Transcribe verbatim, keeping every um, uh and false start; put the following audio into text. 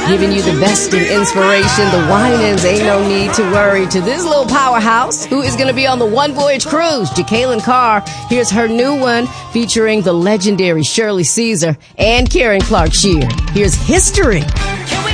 giving you the best in inspiration. The Winans, ain't no need to worry. To this little powerhouse, who is going to be on the One Voyage cruise, Jacqueline Carr. Here's her new one featuring the legendary Shirley Caesar and Karen Clark Sheard. Here's History.